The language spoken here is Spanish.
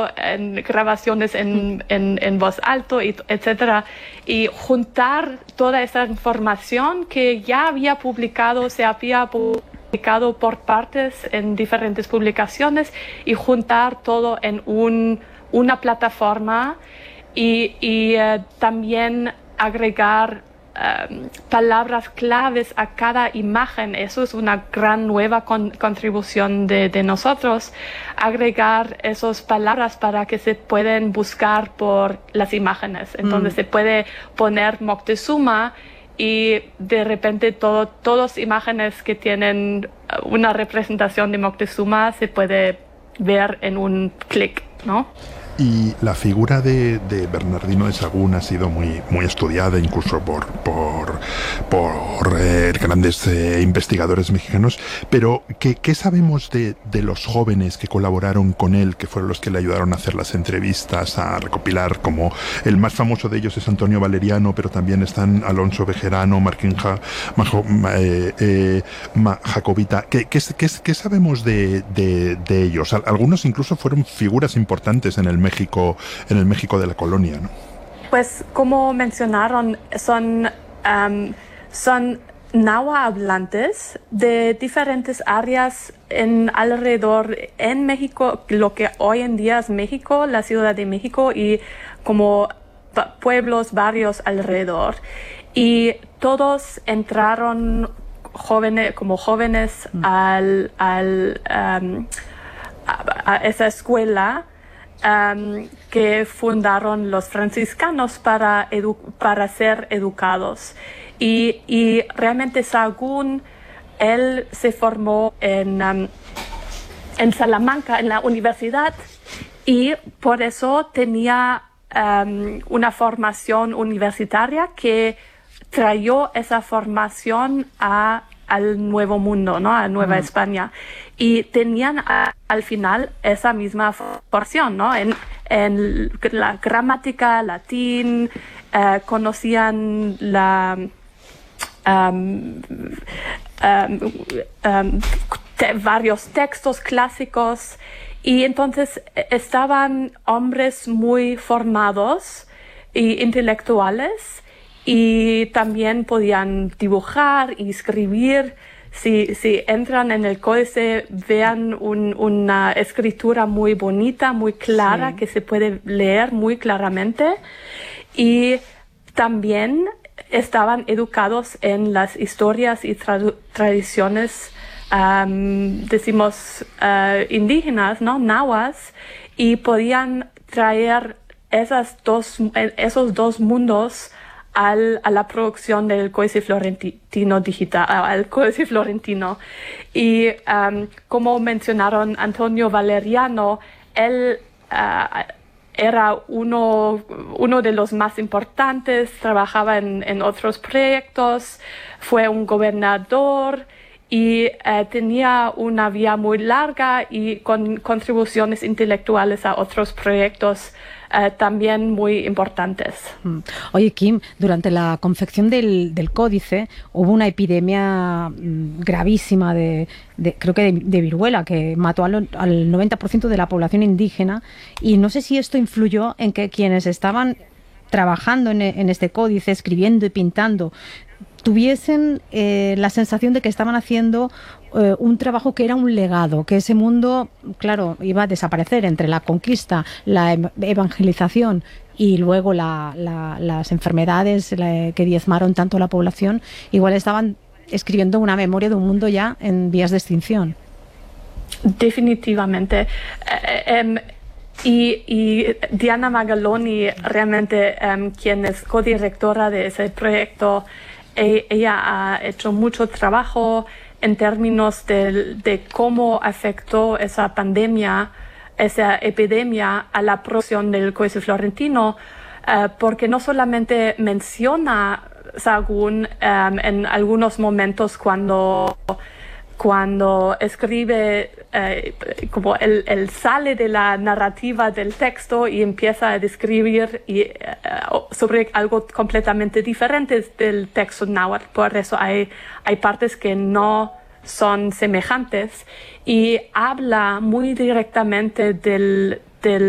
en grabaciones en voz alto, etcétera, y juntar toda esa información que ya se había publicado por partes en diferentes publicaciones y juntar todo en una plataforma y también agregar palabras claves a cada imagen. Eso es una gran nueva contribución de nosotros, agregar esas palabras para que se pueden buscar por las imágenes. Entonces se puede poner Moctezuma y de repente todas las imágenes que tienen una representación de Moctezuma se puede ver en un clic, ¿no? Y la figura de Bernardino de Sahagún ha sido muy estudiada, incluso por grandes investigadores mexicanos. Pero, ¿qué sabemos de los jóvenes que colaboraron con él, que fueron los que le ayudaron a hacer las entrevistas, a recopilar? Como el más famoso de ellos es Antonio Valeriano, pero también están Alonso Bejerano, Martín Jacobita. ¿Qué sabemos de ellos? Algunos incluso fueron figuras importantes en el México de la colonia, ¿no? Pues como mencionaron, son náhuatl hablantes de diferentes áreas alrededor en México, lo que hoy en día es México, la Ciudad de México y como pueblos, barrios alrededor. Y todos entraron jóvenes a esa escuela que fundaron los franciscanos para ser educados. Y realmente Sahagún, él se formó en Salamanca, en la universidad, y por eso tenía una formación universitaria que trajo esa formación al Nuevo Mundo, ¿no? A Nueva España. Y tenían al final esa misma porción, ¿no? En la gramática, latín, conocían varios textos clásicos, y entonces estaban hombres muy formados e intelectuales, y también podían dibujar y escribir. Si entran en el códice, vean una escritura muy bonita, muy clara, que se puede leer muy claramente. Y también estaban educados en las historias y tradiciones, indígenas, ¿no? Nahuas, y podían traer esos dos mundos a la producción del Códice Florentino digital, al Códice Florentino. Y como mencionaron Antonio Valeriano, él era uno de los más importantes, trabajaba en otros proyectos, fue un gobernador y tenía una vía muy larga y con contribuciones intelectuales a otros proyectos también muy importantes. Oye, Kim, durante la confección del códice hubo una epidemia gravísima creo que de viruela, que mató al 90% de la población indígena, y no sé si esto influyó en que quienes estaban trabajando en este códice, escribiendo y pintando, tuviesen la sensación de que estaban haciendo un trabajo que era un legado, que ese mundo, claro, iba a desaparecer entre la conquista, la evangelización y luego las enfermedades que diezmaron tanto a la población. Igual estaban escribiendo una memoria de un mundo ya en vías de extinción. Definitivamente. Y Diana Magaloni, realmente quien es codirectora de ese proyecto, ella ha hecho mucho trabajo en términos de cómo afectó esa pandemia, esa epidemia a la producción del Códice Florentino, porque no solamente menciona Sahagún en algunos momentos cuando escribe, como él sale de la narrativa del texto y empieza a describir sobre algo completamente diferente del texto náhuatl. Por eso hay partes que no son semejantes, y habla muy directamente del